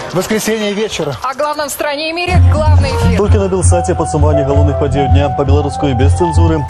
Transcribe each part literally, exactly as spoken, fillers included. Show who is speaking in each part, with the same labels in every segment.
Speaker 1: Воскресенье вечера.
Speaker 2: О главном в стране и мире главный эфир.
Speaker 3: Толькі на Белсате подсумование головных подей дня по белорусской без цензуры.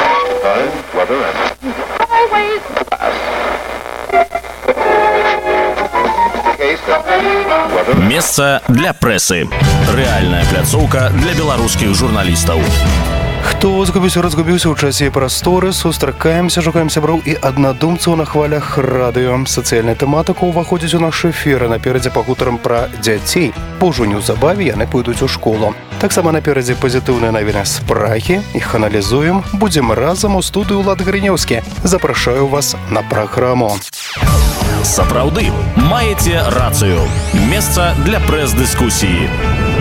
Speaker 4: Место для прессы. Реальная пляцоўка для белорусских журналистов.
Speaker 5: Хто згубіўся, разгубіўся ў часе і прасторы, сустракаемся, шукаем сяброў і аднадумцаў на хвалях радыё. Сацыяльная тэматыка ўваходзіць у наш эфір, наперадзе пагутарым пра дзяцей. Бо ўжо неўзабаве яны пойдуць у школу. Таксама наперадзе пазітыўныя навіны з Прагі. Іх аналізуем. Будзем разам у студыю Ўлад Грынеўскі. Запрашаю вас на праграму.
Speaker 4: Сапраўды, маеце рацыю. Месца для прэс-дыскусіі.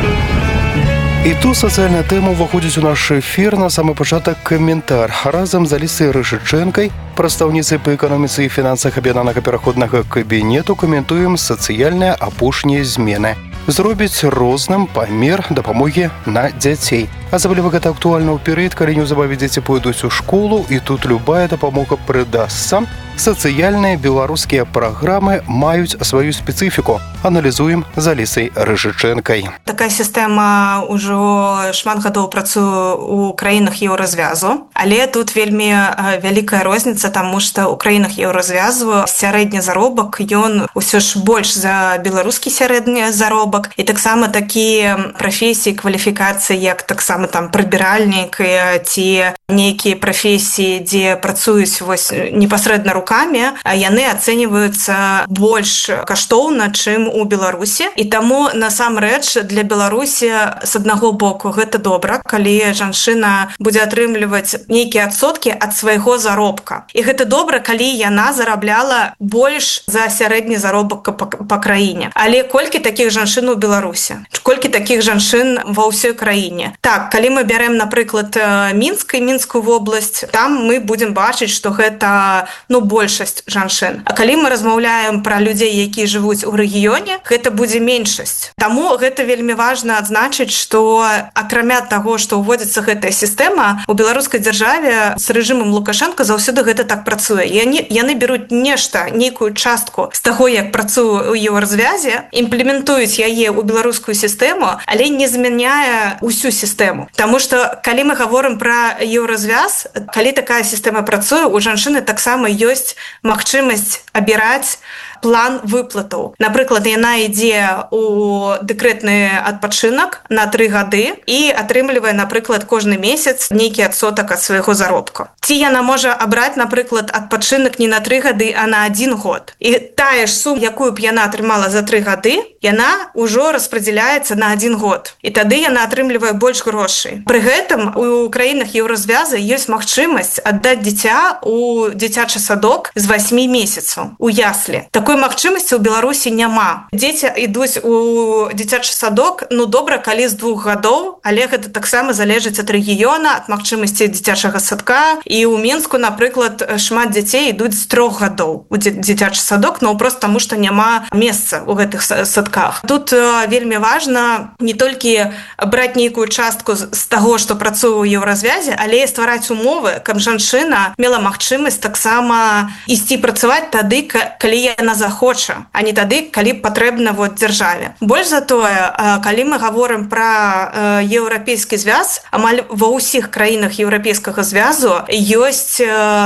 Speaker 5: І тут сацыяльная тэма ўваходзіць у наш эфір. На самы пачатак каментар. Разам з Алісай Рыжычэнкай, прадстаўніцай па эканоміцы і фінансах аб'яднанага пераходнага кабінету, каментуем сацыяльныя апошнія змены. Зробіць розным памер дапамогі на дзяцей. Асабліва гэта актуальна ў перыяд, калі неўзабаве дзеці пойдуць у школу, і тут любая дапамога прыдасца. Сацыяльныя беларускія праграмы маюць сваю спецыфіку. Аналізуем з Алісай Рыжычэнкай.
Speaker 6: Такая сістэма ўжо шмат гадоў працуе ў краінах еўразвязу, але тут вельмі вялікая розніца, таму што ў краінах еўразвязу сярэдні заробак, ён усё ж больш за беларускі сярэдні заробак, і таксама такія прафесіі, кваліфікацыі, як таксама там прыбіральнік ці нейкія прафесіі, дзе працуюць вось непасрэдна рукамі, яны ацэньваюцца больш каштоўна, чым у Беларусі. І таму насамрэч для Беларусі з аднаго боку гэта добра, калі жанчына будзе атрымліваць нейкія адсоткі ад свайго заробка. І гэта добра, калі яна зарабляла больш за сярэдні заробак па, па краіне. Але колькі такіх жанчын у Беларусі? Колькі такіх жанчын ва ўсёй краіне? Так, калі мы бярем, напрыклад, Мінск і Мінскую вобласць, там мы будзем бачыць, што гэта ну большасць жанчын. А калі мы размаўляем пра людзей, якія жывуць у рэгіёне, гэта будзе меншасць. Таму гэта вельмі важна адзначыць, што акрамя таго, што ўводзіцца гэтая сістэма, у беларускай дзяржаве з рэжымам Лукашенка заўсёды гэта так працуе. Яны, яны беруць нешта, нейкую частку з таго, як працуе ў еўразвязе, імплементуюць яе ў беларускую сістэму, але не змяняе ўсю сістэму. Таму што калі мы гаворым пра еўразвяз, калі такая сістэма працуе, у жанчыны таксама ёсць магчымасць абіраць план выплатаў. Напрыклад, яна ідзе ў дэкрэтны адпачынак на тры гады і атрымлівае, напрыклад, кожны месяц нейкі адсотак ад свайго заробку. Ці яна можа абраць, напрыклад, адпачынак не на тры гады, а на адзін год. І тая ж сум, якую б яна атрымала за тры гады, яна ўжо распрадзяляецца на адзін год. І тады яна атрымлівае больш грошай. Пры гэтым у краінах еўразвяза ёсць магчымасць аддаць дзіця ў дзіцячы садок з васьмі месяцаў у яслі. Такой магчымасці ў Беларусі няма. Дзеці ідуць у дзіцячы садок, ну добра, калі з двух гадоў, але гэта таксама залежыць ад рэгіёна, ад магчымасці дзіцячага садка. І ў Мінску, напрыклад, шмат дзяцей ідуць з трох гадоў у дзіцячы садок, ну проста таму, што няма месца ў гэтых садках. Тут вельмі важна не толькі браць нейкую частку з таго, што працуе ў еўразвязе, але і ствараць умовы, каб жанчына мела магчымасць таксама ісці працаваць тады, калі яна захоча, а не тады, калі патрэбна вот дзяржаве. Больш за тое, калі мы гаворым пра еўрапейскі звяз, амаль ва ўсіх краінах еўрапейскага звязу ёсць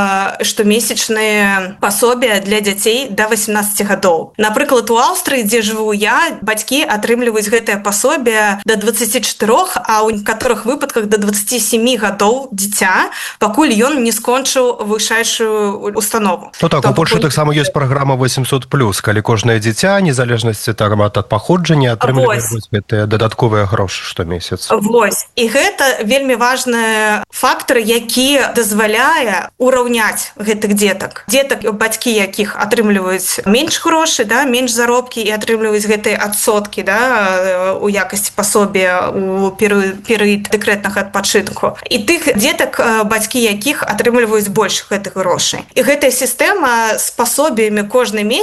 Speaker 6: штомесячныя пасобі для дзяцей да васемнаццаці гадоў. Напрыклад, у Аўстрыі, дзе жыву я, бацькі атрымліваюць гэтае пасобе да дваццаці чатырох, а ў некаторых выпадках да дваццаці сямі гадоў дзіця, пакуль ён не скончыў вышэйшую установу.
Speaker 7: Ну так, у Польшы таксама ёсць праграма восемьсот плюс, калі кожнае дзіця, незалежнасці там ад паходжання, атрымліваюць гэтыя дадатковыя грошы штомесяц.
Speaker 6: Вось. І гэта вельмі важны фактор, які дазваляе ураўняць гэтых дзетак. Дзетак, бацькі якіх атрымліваюць менш грошы, да, менш заробкі і атрымліваюць гэтыя адсоткі, да, у якасці пасобі у перыяд дэкрэтнага адпачынку. І тых дзетак, бацькі якіх атрымліваюць больш гэтых грошай. І гэтая сістэма з пасобіямі кожны месяц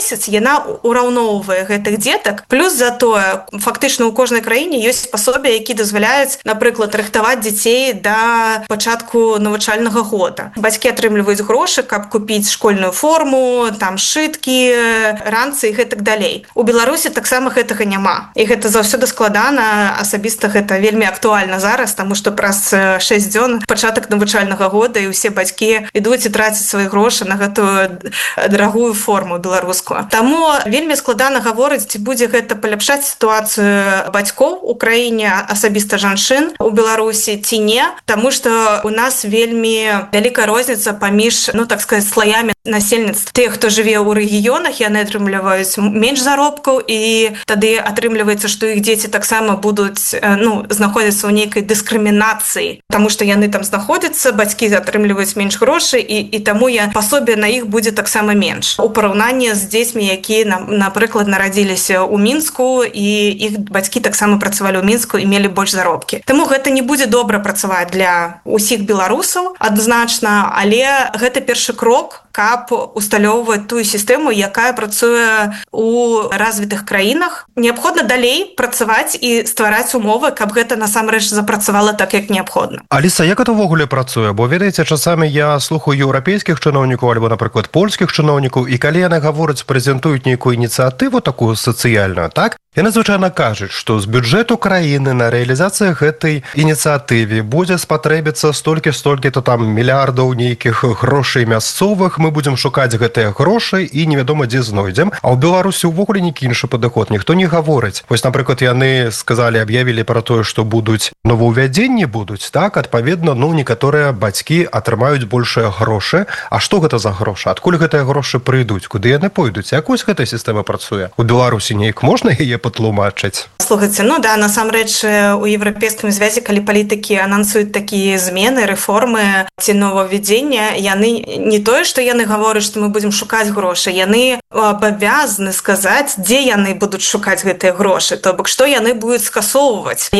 Speaker 6: месяц яна ураўноўвае гэтых дзетак, плюс затое фактычна ў кожнай краіне ёсць спасобы, які дазваляюць, напрыклад, рыхтаваць дзяцей да пачатку навучальнага года. Бацькі атрымліваюць грошы, каб купіць школьную форму, там шыткі, ранцы і гэтак далей. У Беларусі таксама гэтага няма. І гэта заўсёды складана, асабіста гэта вельмі актуальна зараз, таму што праз шэсць дзён пачатак навучальнага года і ўсе бацькі ідуць і трацяць свае грошы на гэтую дарагую форму беларускую. Таму вельмі складана гаворыць, ці будзе гэта паляпшаць сітуацыю бацькоў у краіне, асабіста жанчын у Беларусі ці не, таму што у нас вельмі вялікая розніца паміж, ну так сказаць, слаямі насельніцтва. Тыя, хто жыве ў рэгіёнах, яны атрымліваюць менш заробкаў, і тады атрымліваецца, што іх дзеці таксама будуць, ну, знаходзяцца ў нейкай дыскрымінацыі, таму што яны там знаходзяцца, бацькі атрымліваюць менш грошай, і, і таму я пасобе на іх будзе таксама менш. У параўнанні з дзецьмі, якія, напрыклад, нарадзіліся ў Мінску, і іх бацькі таксама працавалі ў Мінску і мелі больш заробкі. Таму гэта не будзе добра працаваць для ўсіх беларусаў адназначна, але гэта першы крок, каб усталёўваць тую сістэму, якая працуе ў развітых краінах. Неабходна далей працаваць і ствараць умовы, каб гэта насамрэч запрацавала так, як неабходна.
Speaker 7: Аліса, як гэта ўвогуле працуе? Бо, ведаеце, часамі я слухаю еўрапейскіх чыноўнікаў альбо, напрыклад, польскіх чыноўнікаў, і калі яны гавораць, прэзентуюць нейкую ініцыятыву такую сацыяльную, так? Яны звычайна кажуць, што з бюджэту краіны на рэалізацыю гэтай ініцыятыве будзе спатрэбіцца столькі-столькі-то там мільярдаў нейкіх грошай мясцовых, мы будзем шукаць гэтыя грошы і невядома дзе знойдзем. А ў Беларусі ўвогуле нейкі іншы падыход, ніхто не гаворыць. Вось, напрыклад, яны сказалі, аб'явілі пра тое, што будуць новаўвядзенні будуць, так, адпаведна, ну, некаторыя бацькі атрымаюць большыя грошы. А што гэта за грошы? Адкуль гэтыя грошы прыйдуць? Куды яны пойдуць? Як вось гэтая сістэма працуе? У Беларусі неяк можна яе патлумачыць?
Speaker 6: Слухайце, ну да, насамрэч у еўрапейскім звязе, калі палітыкі анансуюць такія змены, рэформы ці новаўвядзення, яны не тое, што яны гавораць, што мы будзем шукаць грошы, яны абавязаны сказаць, дзе яны будуць шукаць гэтыя грошы, то бок што яны будуць скасоўваць,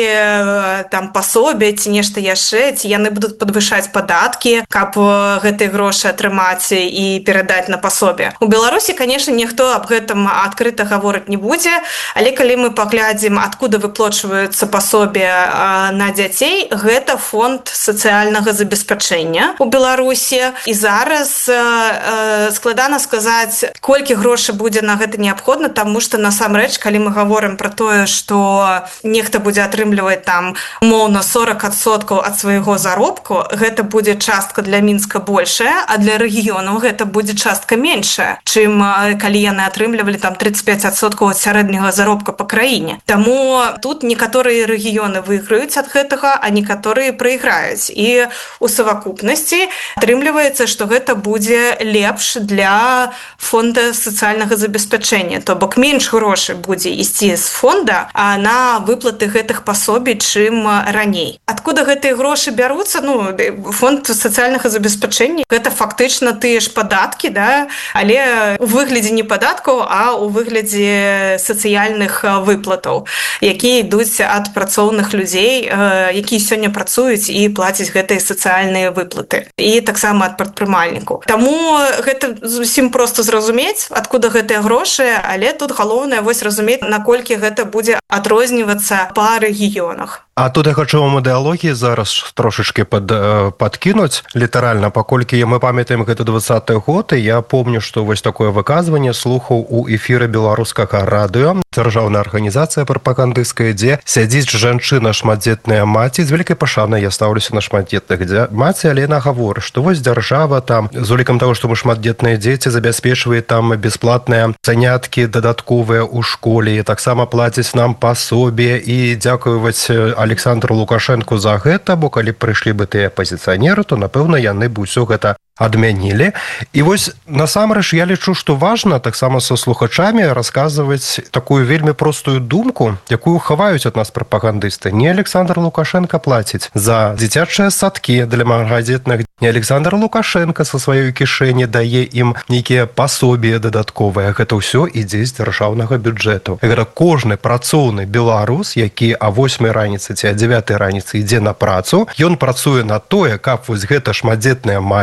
Speaker 6: якія там пасобі ці нешта яшчэ, ці яны будуць падвышаць падаткі, каб гэтыя грошы атрымаць і перадаць на пасобе. У Беларусі, канешне, ніхто аб гэтым адкрыта гаворыць не будзе, але калі мы паглядзім, адкуда выплачваюцца пасобі на дзяцей, гэта фонд сацыяльнага забеспячэння у Беларусі. І зараз складана сказаць, колькі грошай будзе на гэта неабходна, таму што насамрэч, калі мы гаворым пра тое, што нехта будзе атрымліваць там умоўна сорок адсоткаў ад свайго заробку, гэта будзе частка для Мінска большая, а для рэгіёнаў гэта будзе частка меншая, чым калі яны атрымлівалі там тридцать пять адсоткаў ад сярэдняга заробка па краіне. Таму тут некаторыя рэгіёны выйграюць ад гэтага, а некаторыя прайграюць. І у савакупнасці атрымліваецца, што гэта будзе лепш для фонда сацыяльнага забеспячэння. То бок менш грошай будзе ісці з фонда на выплаты гэтых пасобі, чым раней. Адкуда гэтыя грошы бяруцца? Ну, фонд сацыяльнага забеспячэння гэта фактычна тыя ж падаткі, да? Але у выглядзе не падаткаў, а у выглядзе сацыяльных выплатаў, якія ідуць ад працоўных людзей, якія сёння працуюць і плацяць гэтыя сацыяльныя выплаты. І таксама ад прадпрымальнікаў. Таму гэта зусім проста зразумець, адкуда гэтыя грошы, але тут галоўнае вось разумець, наколькі гэта будзе адрознівацца па рэгіёнах.
Speaker 7: А тут я хочу вам ідэалогіі зараз трошечки пад, падкінуць, літаральна, паколькі мы памятаем гэта двадцаты год, і я помню, што вось такое выказванне слухаў у эфіры беларускага радыё, дзяржаўная арганізацыя прапагандысцкая, дзе сядзіць жанчына шматдзетная маці, з вялікай пашанай я стаўлюся на шматдзетных маці, але яна гаворыць, што вось дзяржава там, з улікам таго, што мы шматдзетныя дзеці, забяспечвае там бясплатныя заняткі дадатковыя ў школе, і таксама плаціць нам пасобе, і дзякуваць Александру Лукашенку за гэта, бо калі прыйшлі бы тыя апазіцыянеры, то, напэўна, яны б усё гэта адмянілі. І вось насамрэч я лічу, што важна таксама са слухачамі расказваць такую вельмі простую думку, якую хаваюць ад нас прапагандысты. Не Александр Лукашенко плаціць за дзіцячыя садкі для мнагадзетных, не Александр Лукашенко са сваёй кішэні дае ім нейкія пасобі дадатковыя. Гэта ўсё ідзе з дзяржаўнага бюджэту. Гэта кожны працоўны беларус, які а восьмай раніцы ці а дзявятай раніцы ідзе на працу, ён працуе на тое, каб вось гэта шматдзетная маці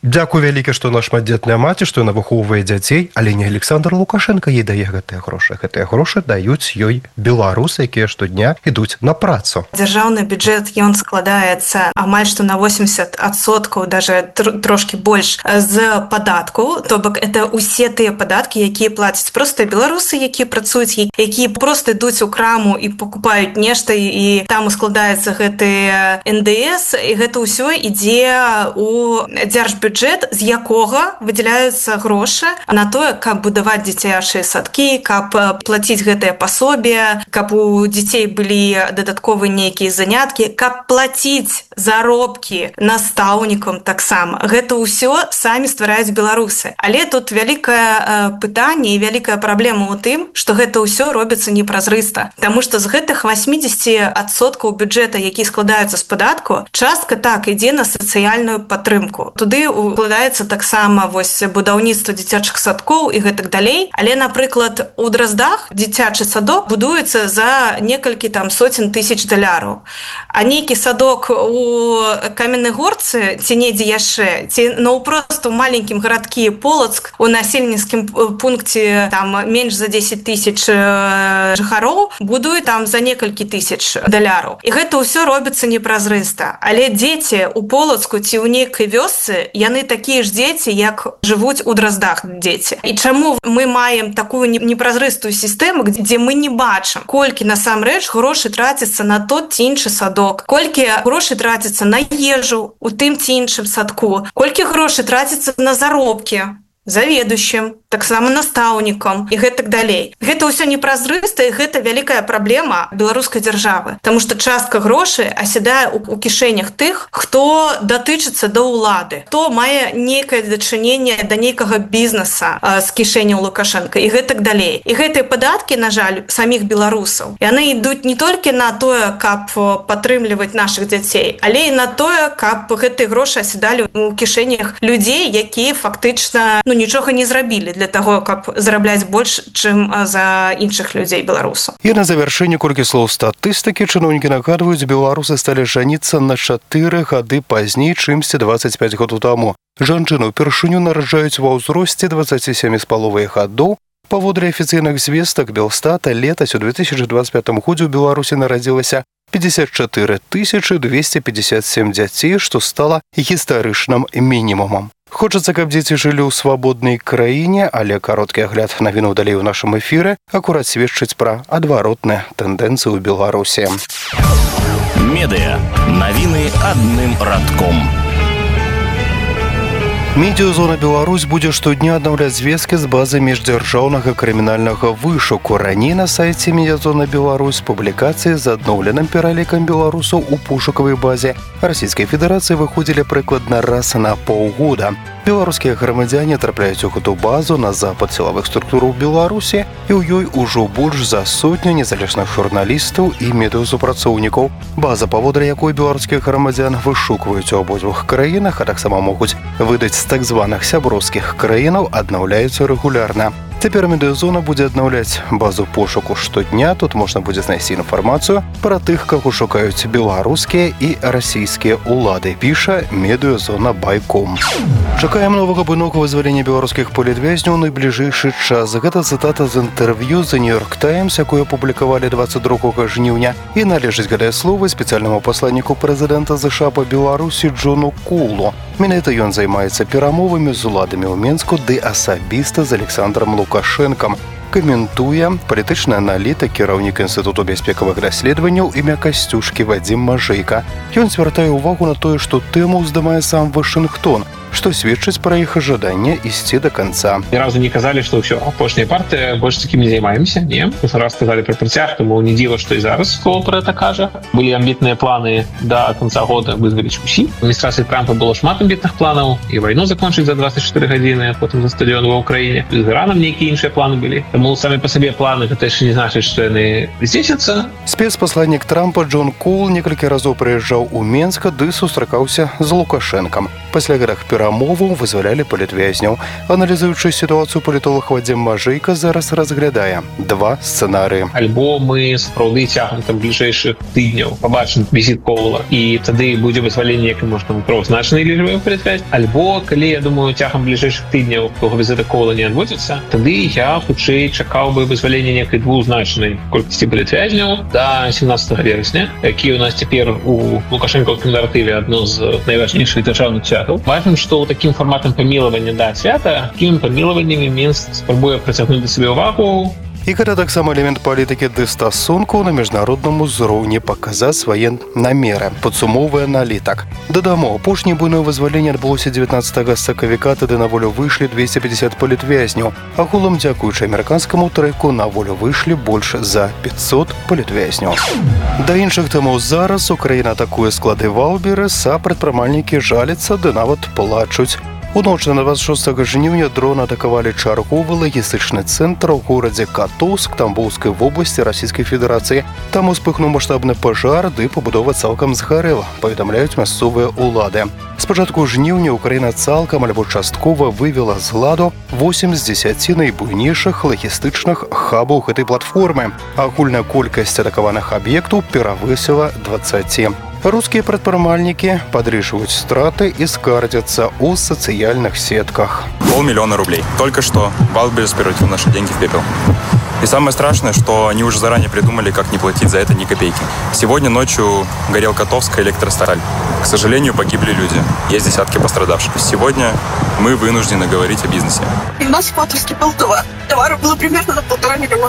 Speaker 7: Дзякуй вялікі, што наш шматдзетная маці, што яна выхоўвае дзяцей, але не Александр Лукашенко ей дае гэтыя грошы. Гэтыя грошы даюць ёй беларусы, якія штодня ідуць на працу.
Speaker 6: Дзяржаўны бюджэт, ён складаецца амаль што на восемьдесят адсоткаў, даже тр- трошки больш з падаткаў, то бок это усе тыя падаткі, якія плацяць проста беларусы, якія працуюць, якія проста ідуць у краму і покупаюць нешта, і там складаецца гэты эн дэ эс, і гэта ўсё ідзе у дзяржбюджэт, з якога выдзяляюцца грошы на тое, каб будаваць дзіцячыя садкі, каб плаціць гэтае пасобе, каб у дзяцей былі дадатковыя нейкія заняткі, каб плаціць заробкі настаўнікам таксама. Гэта ўсё самі ствараюць беларусы. Але тут вялікае пытанне і вялікая праблема ў тым, што гэта ўсё робіцца непразрыста. Таму што з гэтых восемьдесят адсоткаў бюджэта, які складаюцца з падатку, частка так ідзе на сацыяльную падтрымку. Туды укладаецца таксама вось будаўніцтва дзіцячых садкоў і гэтак далей. Але, напрыклад, у Драздах дзіцячы садок будуецца за некалькі там соцень тысяч даляраў. А нейкі садок у Каменнай Горцы ці недзе яшчэ, ці наўпрост у маленькім гарадкі Полацк, у насельніцкім пункце там менш за дзесяць тысяч жыхароў, будуюць там за некалькі тысяч даляраў. І гэта ўсё робіцца непразрыста. Але дзеці у Полацку ці ў нейкай вёсцы, яны такія ж дзеці, як жывуць у Драздах дзеці. І чаму мы маем такую непразрыстую сістэму, дзе мы не бачым, колькі насамрэч грошы траціцца на тот ці іншы садок, колькі грошы траціцца на ежу у тым ці іншым садку, колькі грошы траціцца на заробкі заведующим, таксама настаўнікам і гэтак далей. Гэта ўсё непразрыста, і гэта вялікая праблема беларускай дзяржавы. Таму што частка грошай асядае ў, ў кішэнях тых, хто датычыцца да ўлады, хто мае нейкае дачыненне да нейкага бізнеса а, з кішэняў Лукашенка і гэтак далей. І гэтыя падаткі, на жаль, саміх беларусаў, яны ідуць не толькі на тое, каб падтрымліваць нашых дзяцей, але і на тое, каб гэтыя грошы асядалі ў кішэнях людзей, якія фактычна ну, нічога не зрабілі для таго, каб зарабляць больш, чым за іншых людзей беларусаў.
Speaker 5: І на завяршэнне колькі слоў статыстыкі. Чыноўнікі нагадваюць, беларусы сталі жаніцца на чатыры гады пазней, чымсьці дваццаць пяць гадоў таму. Жанчыны ўпершыню нараджаюць ва ўзросце дваццаць сем з паловай гадоў. Паводле афіцыйных звестак Белстата, летась у две тысячи двадцать пятым годзе ў Беларусі нарадзілася пятьдесят четыре тысячи двести пятьдесят семь дзяцей, што стала гістарычным мінімумам. Хочацца, каб дзеці жылі ў свабоднай краіне, але кароткі агляд навінаў далей у нашым эфіры акурат сведчыць пра адваротныя тэндэнцыі ў Беларусі.
Speaker 4: Медыа. Навіны адным радком.
Speaker 5: Медыазона Беларусь будзе штодня аднаўляць звесткі з базы міждзяржаўнага крымінальнага вышуку. Раней на сайце Медыазона Беларусь публікацыі з адноўленым пералікам беларусаў у пошукавай базе Расійскай Федэрацыі выходзілі прыкладна раз на паўгода. Беларускія грамадзяне трапляюць у гэту базу на запад сілавых структураў Беларусі, і ў ёй ужо больш за сотню незалежных журналістаў і медыасупрацоўнікаў. База, паводле якой беларускіх грамадзян вышукваюць у абодвух краінах, а таксама могуць выдаць з так званых сяброўскіх краінаў, аднаўляецца рэгулярна. Цяпер Медыазона будзе аднаўляць базу пошуку штодня. Тут можна будзе знайсці інфармацыю пра тых, каго шукаюць беларускія і расійскія ўлады, піша Медыазона байком. Чакаем новага буйнога вызвалення беларускіх палітвязняў ў найбліжэйшы час. Гэта цытата з інтэрв'ю з New York Times, якое апублікавалі дваццаць другога жніўня, і належыць гэтыя словы спецыяльнаму пасланніку прэзідэнта ЗША па Беларусі Джону Кулу. Менавіта ён займаецца перамовамі з уладамі ў Менску ды асабіста з Александром Лукашенком. Каментуе палітычны аналітык, кіраўнік Інстытуту бяспекавых даследаванняў імя Касцюшкі Вадзім Мажэйка. Ён звяртае ўвагу на тое, што тэму здымае сам Вашынгтон, што сведчыць пра іх жаданне ісці да канца.
Speaker 1: Ні разу не казалі, што ўсё, апошняя партыя, больш такім не займаемся, не. Раз сказалі пра працяг, тому не дзіва, што і зараз Кол пра гэта кажа. Былі амбітныя планы да канца года вызваліць усі. У адміністрацыі Трампа было шмат амбітных планаў, і вайну закончыць за двадцать четыре гадзіны, а потым за стадыён ва ўкраіне. З Іранам нейкія іншыя планы былі. Таму самі па сабе планы гэта яшчэ не значыць, што яны здзейсняцца.
Speaker 5: Спецпасланнік Трампа Джон Кол некалькі разоў прыязджаў у Менск ды сустракаўся з Лукашенкам. Пасля гэтых перамоваў перамоваў вызвалялі палітвязняў. Аналізуючы сітуацыю, палітолог Вадзім Мажэйка зараз разглядае два сцэнарыі.
Speaker 1: Альбо мы сапраўды цягам там бліжэйшых тыдняў пабачым візіт Коўла, і тады будзе вызваленне, як можна правазначнай лічбы палітвязняў. Альбо калі, я думаю, цягам бліжэйшых тыдняў того візіта Коўла не адбудзецца, тады я хутчэй чакаў бы вызвалення некай двузначнай колькасці палітвязняў да сямнаццатага верасня, які у нас цяпер у лукашэнкаўскім наратыве адно з найважнейшых дзяржаўных святаў. Важным, што ў такім фарматам памілавання да свята, такімі памілаваннямі Мінск спрабуе прыцягнуць да сябе ўвагу.
Speaker 5: І гэта таксама элемент палітыкі дыстасунку на міжнародным узроўні паказаць свае намеры, падсумоўвае аналітак. Дадаму, апошняе буйное вызваленне адбылося дзевятнаццатага сакавіка, тады на волю выйшлі двесце пятьдесят палітвязняў. Агулам, дзякуючы амерыканскаму трэку, на волю выйшлі больш за пятьсот палітвязняў. Да іншых тэмаў зараз Украіна атакуе склады Валберэса, а прадпрымальнікі жаляцца ды нават плачуць. У ноч на двадцать шостага жніўня дрон атакавалі чарговы лагістычны цэнтр у горадзе Катоўск Тамбоўскай вобласці Расійскай Федэрацыі. Там успыхнуў маштабны пажар, ды пабудова цалкам згарэла, паведамляюць мясцовыя ўлады. З пачатку жніўня Украіна цалкам альбо часткова вывела з ладу восемь з дзесяці найбуйнейшых лагістычных хабаў гэтай платформы. Агульная колькасць атакаваных аб'ектаў перавысіла двадцать. Рускія прадпрымальнікі падрыжваюць страты і скардзяцца ў сацыяльных сетках.
Speaker 8: Полмиллиона рублей. Только что Валберес превратил наши деньги в пепел. И самое страшное, что они уже заранее придумали, как не платить за это ни копейки. Сегодня ночью горел Котовская электросталь. К сожалению, погибли люди. Есть десятки пострадавших. Сегодня мы вынуждены говорить о бизнесе.
Speaker 9: И у нас в Котовске был товар. Товару было примерно на полтора миллиона.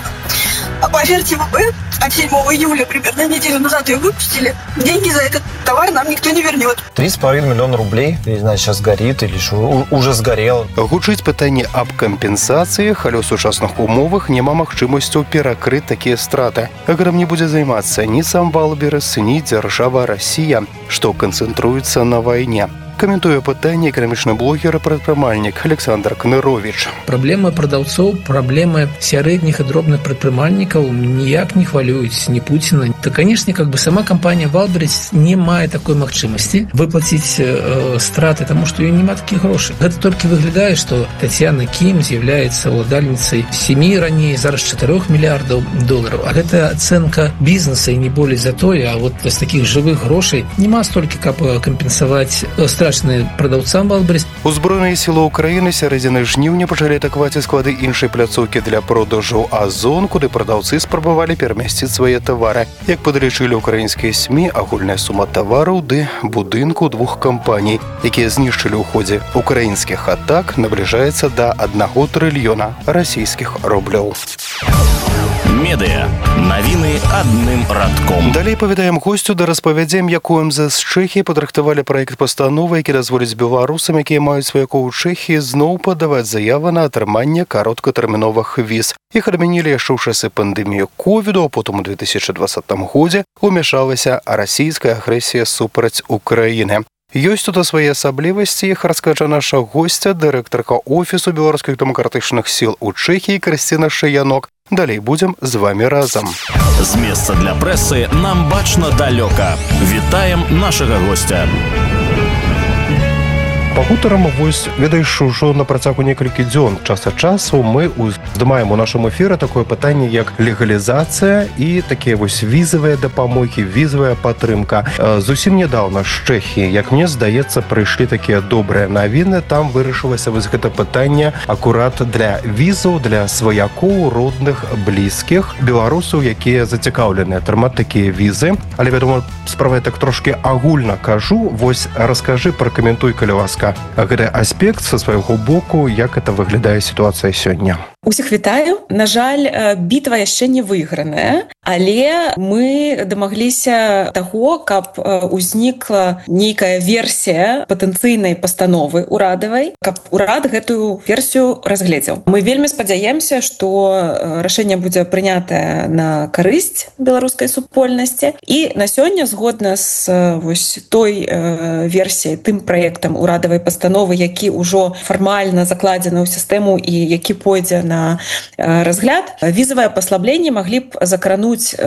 Speaker 9: А по версии ВП от седьмого июля, примерно неделю назад ее выпустили. Деньги за этот товар нам никто не вернет.
Speaker 10: Три с половиной миллиона рублей, не знаю, сейчас горит или что, уже сгорело.
Speaker 5: Гучыць пытанне аб кампенсацыях, але ў сучасных умовах няма магчымасцю перакрыць такія страты. Гэтым не будзе займацца ні сам Валберэс, ні дзяржава Расія, што канцэнтруецца на вайне. Каментуе пытанне эканамічны блогер і прадпрымальнік Александр Кнырович.
Speaker 11: Праблема прадаўцоў, праблема сярэдніх і дробных прадпрымальнікаў ніяк не хвалююць ні Пуціна. То, конечно, как бы сама компания Валберэс не мае такой магчымасці выплаціць э, страты, таму што ёй няма такіх грошай. Гэта толькі выглядае, што Тацьяна Кім з'яўляецца ўладальніцай сямі раней, зараз чатырох мільярдаў долараў. А гэта ацэнка бізнеса і не болей за тое, а вот з такіх жывых грошай няма столькі, каб кампенсаваць страты прадаўцам Валберэс.
Speaker 5: Узброеныя сілы Украіны сярэдзіны жніўня пачалі атакаваць і склады іншай пляцоўкі для продажу Азон, куды прадаўцы спрабавалі перамясціць свае тавары. Як падлічылі ўкраінскія СМІ, агульная сума тавараў ды будынку двух кампаній, якія знішчылі ў ходзе украінскіх атак, набліжаецца да аднаго трыльёна расійскіх рублёў.
Speaker 4: Медыа. Навіны адным радком.
Speaker 5: Далей паведаем госцю да распавядзем, як у эм зэ эс Чэхіі падрыхтавалі праект пастановы, які дазволіць беларусам, якія маюць сваякоў у Чэхіі, зноў падаваць заявы на атрыманне кароткатэрміновых віз. Іх адмянілі яшчэ ў часы пандэміі ковіду, а потым у две тысячи двадцатым годзе ўмяшалася расійская агрэсія супраць Украіны. Ёсць тут свае асаблівасці, іх раскажа наша госця, дырэктарка офісу беларускіх дэмакратычных сіл у Чэхіі Крысціна Шаянок. Далей будзем з вамі разам.
Speaker 4: З месца для прэсы нам бачна далёка. Вітаем нашага госця.
Speaker 7: Пагутарам, вось, ведаеш, ужо на працягу некалькі дзён час ад часу мы здымаем у нашым эфіры такое пытанне, як легалізацыя і такія вось візавыя дапамогі, візавая падтрымка. Зусім нядаўна з Чэхіі, як мне здаецца, прыйшлі такія добрыя навіны. Там вырашылася вось гэта пытанне акурат для візаў, для сваякоў, родных, блізкіх, беларусаў, якія зацікаўлены атрымаць такія візы. Але, вядома, справа я так трошкі агульна кажу. Вось раскажы, пракаментуй, калі ласка, гэты аспект са свайго боку, як это выглядае сітуацыя сёння.
Speaker 12: Усіх вітаю. На жаль, бітва яшчэ не выйграная, але мы дамагліся таго, каб узнікла нейкая версія патэнцыйнай пастановы урадавай, каб урад гэтую версію разгледзеў. Мы вельмі спадзяемся, што рашэнне будзе прынятае на карысць беларускай супольнасці. І на сёння, згодна з вось той версіяй, тым праектам урадавай пастановы, які ўжо фармальна закладзены ў сістэму і які пойдзе на на разгляд. Візавыя паслабленні маглі б закрануць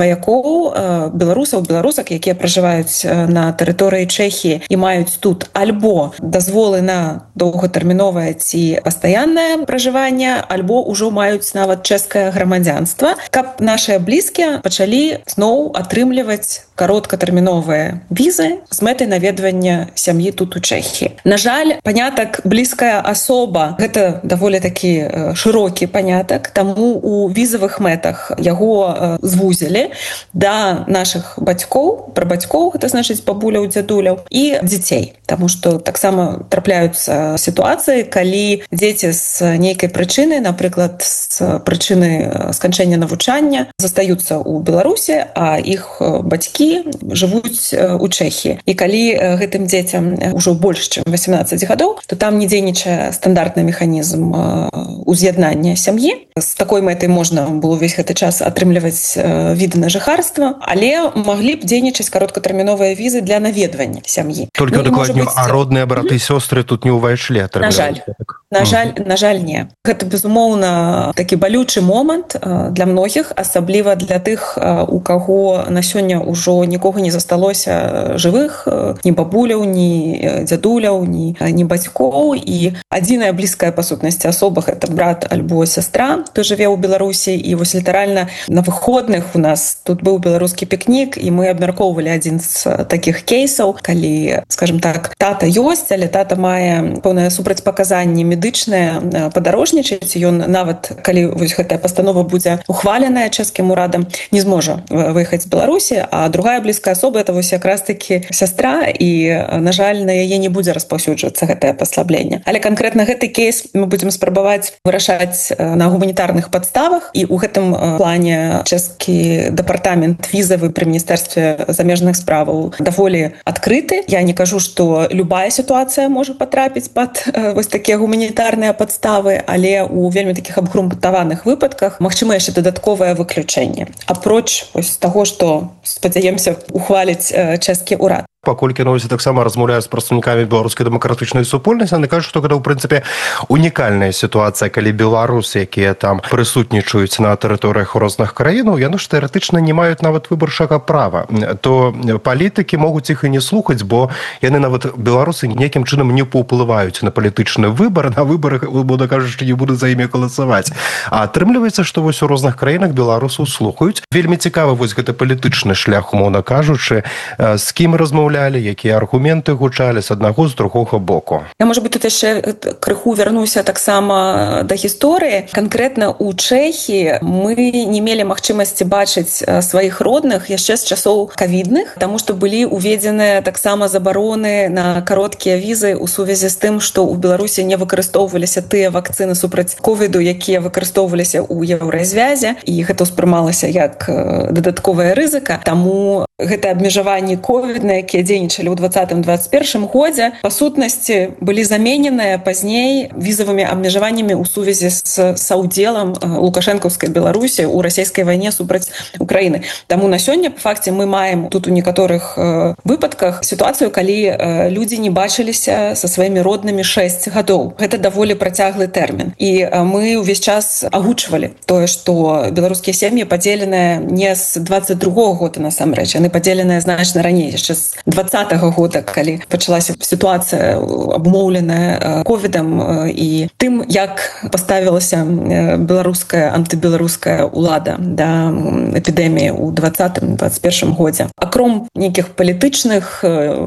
Speaker 12: сваякоў, беларусаў, беларусак, якія пражываюць на тэрыторыі Чэхіі і маюць тут альбо дазволы на доўгатэрміновае ці пастаяннае пражыванне, альбо ўжо маюць нават чэшскае грамадзянства, каб нашыя блізкія пачалі зноў атрымліваць кароткатэрміновыя візы з мэтай наведвання сям'і тут у Чэхіі. На жаль, панятак блізкая асоба — гэта даволі такі шырокі панятак, таму у візавых мэтах яго звузілі да нашых бацькоў, прабацькоў, гэта значыць бабуляў, дзядуляў і дзяцей. Таму што таксама трапляюцца сітуацыі, калі дзеці з нейкай прычыны, напрыклад, з прычыны сканчэння навучання, застаюцца ў Беларусі, а іх бацькі жывуць у Чэхіі. І калі гэтым дзецям ўжо больш, чым васемнаццаць гадоў, то там не дзейнічае стандартны механізм уз'яднання сям'і. З такой мэтай можна было ўвесь гэты час атрымліваць віды на жыхарства, але маглі б дзейнічаць кароткатэрміновыя візы для наведвання сям'і.
Speaker 7: Только ну, дакладней, а родныя браты і сёстры тут не ўвайшлі.
Speaker 12: На жаль, на жаль, на жаль, не. Гэта, безумоўна, такі балючы момант для многіх, асабліва для тых, у каго на сёння ўжо нікога не засталося жывых, ні бабуляў, ні дзядуляў, ні, ні бацькоў. І адзіная блізкая па сутнасці асоба — гэта брат альбо сястра, хто жыве ў Беларусі. І вось літаральна на выходных у нас тут быў беларускі пікнік, і мы абмяркоўвалі адзін з такіх кейсаў, калі, скажем так, тата ёсць, але тата мае пэўныя супрацьпаказанні медычныя падарожнічаць. Ён нават, калі вось гэтая пастанова будзе ухваленая чэшскім урадам, не зможа выехаць з Беларусі, а другая блізкая асоба — это вось якраз такі сястра, і, на жаль, на яе не будзе распаўсюджвацца гэтае паслабленне. Але канкрэтна гэты кейс мы будзем спрабаваць вырашаць на гуманітарных падставах, і ў гэтым плане чэшскі дэпартамент візавы пры міністэрстве замежных справаў даволі адкрыты. Я не кажу, што любая сітуацыя можа патрапіць пад вось такія гуманітарныя падставы, але ў вельмі такіх абгрунтаваных выпадках магчыма яшчэ дадатковае выключэнне. Апроч вось таго, што, спадзяемся, ухваліць чэшскі ўрад.
Speaker 7: Паколькі новосці таксама размаўляюць з прадстаўнікамі беларускай дэмакратычнай супольнасці, яны кажуць, што гэта ў прынцыпе унікальная сітуацыя, калі беларусы, якія там прысутнічаюць на тэрыторыях розных краінаў, яны ж тэарэтычна не маюць нават выбарчага права. То палітыкі могуць іх і не слухаць, бо яны нават беларусы нейкім чынам не паўплываюць на палітычны выбар, на выбарах, буду кажучы, не буду за імі галасаваць. А атрымліваецца, што вось у розных краінах беларусаў слухаюць. Вельмі цікавы вось гэты палітычны шлях, умоўна кажучы, з кім размаўляць, якія аргументы гучалі з аднаго, з другога боку.
Speaker 12: Я, можа быць, тут яшчэ крыху вярнуся таксама да гісторыі. Канкрэтна ў Чэхіі мы не мелі магчымасці бачыць сваіх родных яшчэ з часоў кавідных, таму што былі ўведзеныя таксама забароны на кароткія візы ў сувязі з тым, што ў Беларусі не выкарыстоўваліся тыя вакцыны супраць ковіду, якія выкарыстоўваліся ў еўразвязе, і гэта ўспрымалася як дадатковая рызыка. Таму гэта абмежаванні ковідныя, якія дзейнічалі ў двадцатым двадцать першым годзе, па сутнасці былі замененыя пазней візавымі абмежаваннямі ў сувязі з саўдзелам лукашэнкаўскай Беларусі ў расійскай вайне супраць Украіны. Таму на сёння, па факце, мы маем тут у некаторых выпадках сітуацыю, калі людзі не бачыліся са сваімі роднымі шэсць гадоў. Гэта даволі працяглы тэрмін. І мы ўвесь час агучвалі тое, што беларускія сем'і падзеленыя не з двадцать другога года насамрэч, яны падзеленыя значна раней, яшчэ з двадцатага года, калі пачалася сітуацыя абумоўленая ковідам і тым, як паставілася беларуская, антыбеларуская ўлада да эпідэміі ў двадцатым двадцать першым годзе. Акром нейкіх палітычных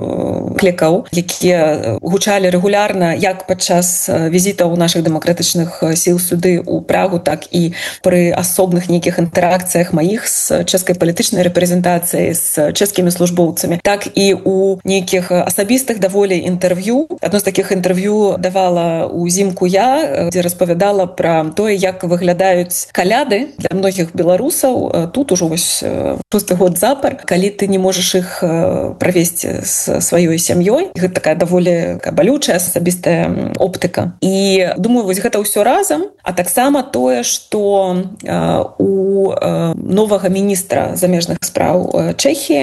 Speaker 12: клекаў, якія гучалі рэгулярна як падчас візітаў нашых дэмакратычных сіл сюды ў Прагу, так і пры асобных нейкіх інтэракцыях маіх з чэшскай палітычнай рэпрэзентацыяй, з чэшскімі службоўцамі, так і у нейкіх асабістых даволі інтэрв'ю. Адно з такіх інтэрв'ю давала ўзімку я, дзе распавядала пра тое, як выглядаюць каляды для многіх беларусаў. Тут ужо вось шосты год запар, калі ты не можаш іх правесці з сваёй сям'ёй. Гэта такая даволі балючая асабістая оптыка. І думаю, вось гэта ўсё разам, а таксама тое, што у новага міністра замежных спраў Чэхіі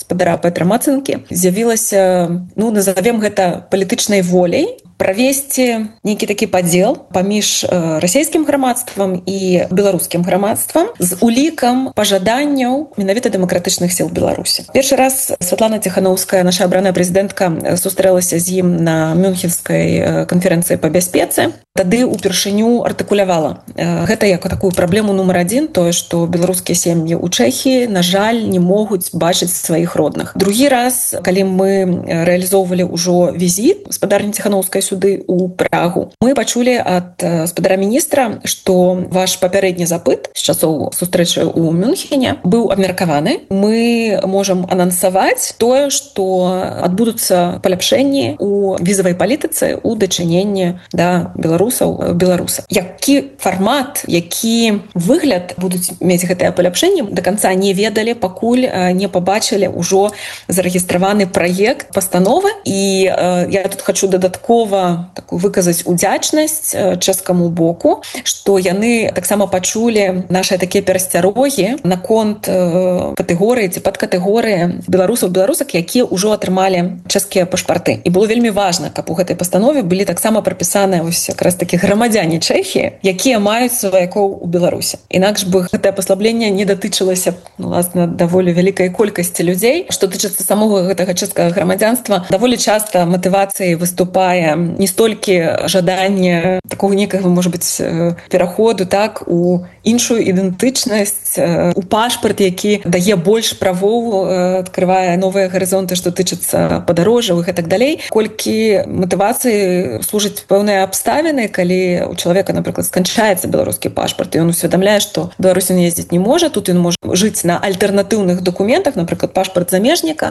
Speaker 12: гаспадара Петра Мацынкі з'явілася, ну, назовем гэта палітычнай воляй, правесці нейкі такі падзел паміж расійскім грамадствам і беларускім грамадствам з улікам пажаданняў менавіта дэмакратычных сіл Беларусі. Першы раз Святлана Ціханаўская, наша абраная прэзідэнтка, сустрэлася з ім на Мюнхенскай канферэнцыі па бяспецы. Тады упершыню артыкулявала гэта як такую праблему нумар адзін, тое, што беларускія сем'і ў Чэхіі, на жаль, не могуць бачыць сваіх родных. Другі раз, калі мы рэалізоўвалі ўжо візіт гаспадарні Ціханаўскай сюды ў Прагу, мы пачулі ад гаспадара міністра, што ваш папярэдні запыт з часоў сустрэчы ў Мюнхене быў абмеркаваны. Мы можам анансаваць тое, што адбудуцца паляпшэнні ў візавай палітыцы ў дачыненні да беларусаў беларуса. Які фармат, які выгляд будуць мець гэтае паляпшэнне, да канца не ведалі, пакуль не пабачылі ўжо зарэгістраваны праект пастановы. І я тут хочу дадаткова такую выказаць удзячнасць чэшскаму боку, што яны таксама пачулі нашыя такія перасцярогі наконт катэгорыі ці падкатэгорыі беларусаў беларусак, якія ўжо атрымалі чэшскія пашпарты. І было вельмі важна, каб у гэтай пастанове былі таксама прапісаныя вось якраз такі грамадзяне Чэхіі, якія маюць сваякоў у Беларусі. Інакш бы гэтае паслабленне не датычылася, ну, власна, даволі вялікай колькасці людзей. Што тычыцца самога гэтага чэшскага грамадзянства, даволі часта матывацыяй выступае не столькі жаданне такого некага, можа быць, пераходу, так, у іншую ідэнтычнасць, у пашпарт, які дае больш правоў, адкрывае новыя гарызонты, што тычыцца падарожжавых і так далей. Колькі матывацыі служаць пэўныя абставіны, калі у чалавека, напрыклад, сканчаецца беларускі пашпарт, і ён усведамляе, што Беларусь ён ездзіць не можа, тут ён можа жыць на альтэрнатыўных дакументах, напрыклад, пашпарт замежніка,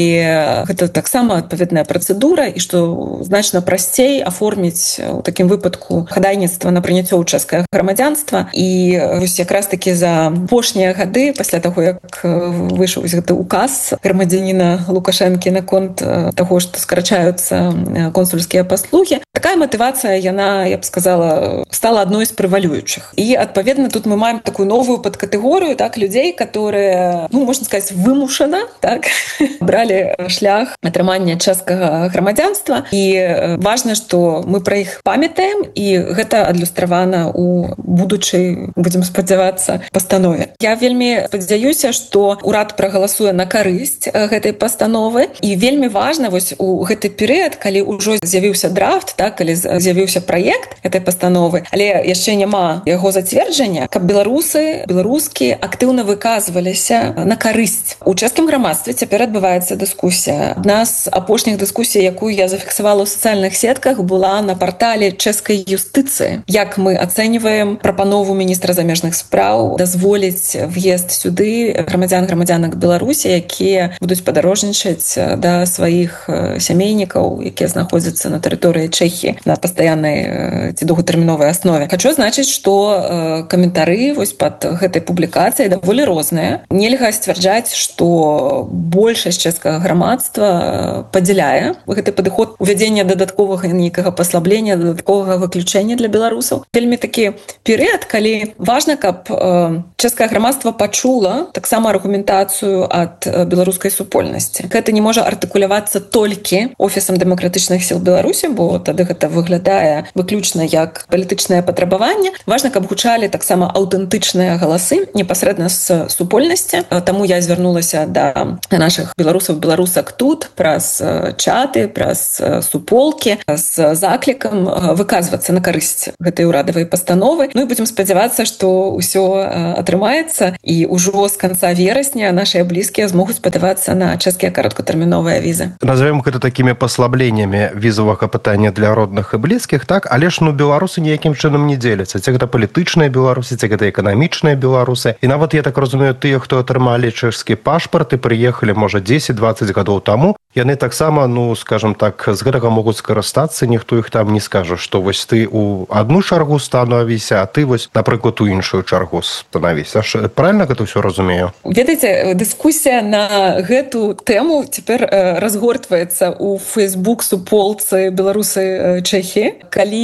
Speaker 12: але гэта таксама адпаведная працэдура, і што значна прасцей аформіць у такім выпадку хадайніцтва на прыняццё ў чэшскае грамадзянства. І вось якраз такі за апошнія гады, пасля таго, як выйшаў гэты указ грамадзяніна Лукашэнкі наконт таго, што скарачаюцца консульскія паслугі, такая матывацыя, яна, я б сказала, стала адной з прывалюючых. І, адпаведна, тут мы маем такую новую падкатэгорыю, так, людзей, которые, ну, можна сказаць, вымушана, так, бралі шлях атрымання чэшскага грамадзянства. І важна, што мы пра іх памятаем, і гэта адлюстравана ў будучай, будзем спадзявацца, пастанове. Я вельмі спадзяюся, што ўрад прагаласуе на карысць гэтай пастановы. І вельмі важна вось у гэты перыяд, калі ўжо з'явіўся драфт, так, калі з'явіўся праект гэтай пастановы, але яшчэ няма яго зацверджання, каб беларусы, беларускі актыўна выказваліся на карысць. У чэшскім грамадстве цяпер адбываецца дыскусія. Адна з апошніх дыскусій, якую я зафіксавала ў сацыяльных сетках, была на партале чэшскай юстыцыі. Як мы ацэньваем прапанову міністра замежных спраў дазволіць в'езд сюды грамадзян грамадзянак Беларусі, якія будуць падарожнічаць да сваіх сямейнікаў, якія знаходзяцца на тэрыторыі Чэхіі на пастаяннай ці доўгатэрміновай аснове. Хачу азначыць, што каментары вось пад гэтай публікацыяй даволі розныя. Нельга сцвярджаць, што большасць чэшскага грамадства падзяляе гэты падыход увядзення дадатковага нейкага паслаблення, дадатковага выключэння для беларусаў. Вельмі такі перыяд, калі важна, каб чэшскае грамадства пачула таксама аргументацыю ад беларускай супольнасці. Гэта не можа артыкулявацца толькі офісам дэмакратычных сіл Беларусі, бо тады гэта выглядае выключна як палітычнае патрабаванне. Важна, каб гучалі таксама аўтэнтычныя галасы непасрэдна з супольнасці. Таму я звярнулася да нашых беларусаў, беларусак тут праз чаты, праз суполкі з заклікам выказвацца на карысць гэтай урадавай пастановы. Ну і будзем спадзявацца, што ўсё атрымаецца, і ўжо з канца верасня нашыя блізкія змогуць падавацца на чэшскія кароткатэрміновыя візы.
Speaker 7: Назовем гэта такімі паслабленнямі візавага пытання для родных і блізкіх, так, але ж ну беларусы ніякім чынам не дзеляцца. Ці гэта палітычныя беларусы, ці гэта эканамічныя беларусы. І нават, я так разумею, тыя, хто атрымалі чэшскі пашпарт і прыехалі, можа, дзесяць-дваццаць гадоў таму, яны таксама, ну, скажем так, з гэтага могуць скарыстацца, ніхто іх там не скажа, што вось ты у адну чаргу становіся, а ты вось, напрыклад, у іншую чаргу становіся. Правильно гэта ўсё разумею?
Speaker 12: Ведаеце, дыскусія на гэту тэму цяпер разгортваецца ў Facebook суполцы беларусы Чэхі. Калі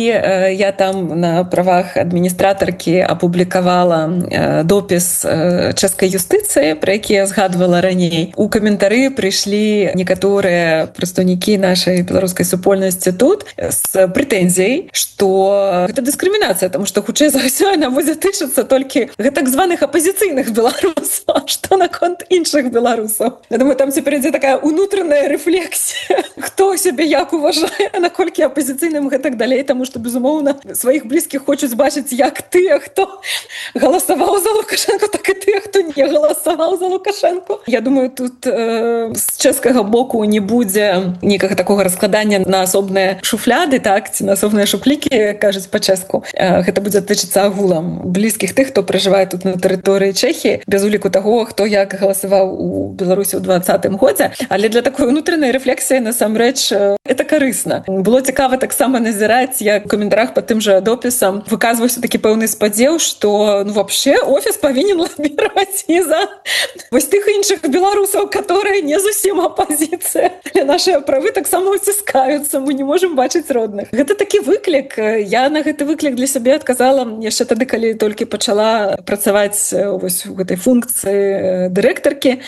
Speaker 12: я там на правах адміністратаркі апублікавала допіс чэшскай юстыцыі, пра які я згадвала раней. У каментары прыйшлі некаторыя прадстаўнікі нашай беларускай супольнасці тут з прэтэнзіяй, што гэта дыскрымінацыя, таму што хутчэй за ўсё яна будзе тычыцца толькі так званых апазіцыйных беларусаў, што наконт іншых беларусаў. Я думаю, там цяпер ідзе такая унутраная рэфлексія, хто сябе як уважае, а наколькі апазіцыйным гэтак далей, таму што, безумоўна, сваіх блізкіх хочуць бачыць як тыя, хто галасаваў за Лукашенко, так і тыя, хто не галасаваў за Лукашенко. Я думаю, тут э, з чэшскага боку не будзе нікага такога раскладання на асобныя шуфляды, так, ці на асобныя шуплікі, кажуць па-чэшску. Э, гэта будзе тычыцца агулам блізкіх тых, хто пражывае тут на тэрыторыі Чэхіі, без уліку таго, хто як галасаваў у Беларусі ў двадцатым годзе. Але для такой унутранай рэфлексіі, насамрэч, это карысна. Было цікава таксама назіраць, як у каментарах пад тым жа допісам выказваўся такі пэўны спадзеў, што, ну, вообще, офіс павінен лабіраваць і за вось тых іншых беларусаў, которые не зусім апазіцыя. Але нашыя правы таксама уціскаюцца, мы не можам бачыць родных. Гэта такі выклік. Я на гэты выклік для сябе адказала яшчэ тады, калі толькі пачала працаваць вось у гэтай функцыі дырэктаркі,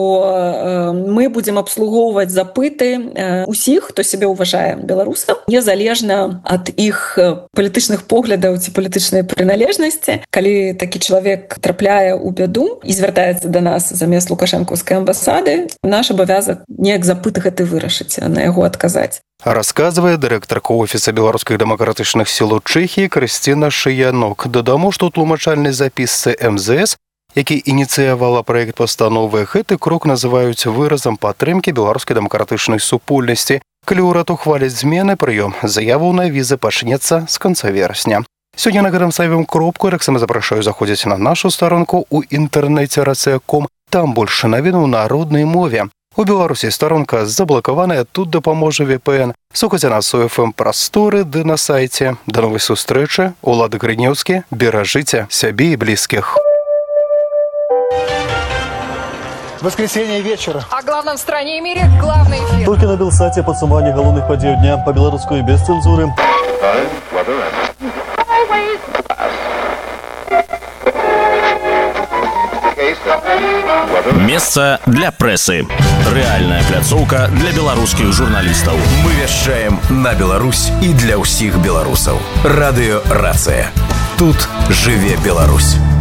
Speaker 12: што мы будзем абслугоўваць запыты усіх, хто сябе ўважае беларусам, незалежна ад іх палітычных поглядаў ці палітычнай прыналежнасці. Калі такі чалавек трапляе ў бяду і звяртаецца да нас замест лукашэнкаўскай амбасады, наш абавязак неяк запыт гэты вырашыць, а на яго адказаць.
Speaker 5: Расказвае дырэктарка офіса беларускіх дэмакратычных сіл у Чэхіі Крысціна Шыянок. Дадаму, што тлумачальнай запісцы эм зэ эс, які ініцыявала праект пастановы, гэты крок называюць выразам падтрымкі беларускай дэмакратычнай супольнасці. Калі ўрад ухваліць змены, прыём заяваў на візы пачнецца з канца верасня. Сёння на гэтым ставім кропку, таксама запрашаю заходзіць на нашу старонку ў інтэрнэце рацыя точка ком. Там больш навінаў на роднай мове. У Беларусі старонка заблакаваная, тут дапаможа вэ пэ эн. Слухайце нас у эф эм прасторы ды на сайце. Да новай сустрэчы. Улад Грынеўскі. Беражыце сябе і блізкіх.
Speaker 10: Воскресенье вечера.
Speaker 2: О главном в стране и мире главный эфир.
Speaker 3: Только на Белсате подсумование головных подей дня по-белорусски и без цензуры.
Speaker 4: Месца для прэсы. Рэальная пляцоўка для беларускіх журналістаў.
Speaker 13: Мы вяшчаем на Беларусь і для ўсіх беларусаў. Радыё Рацыя. Тут жыве Беларусь.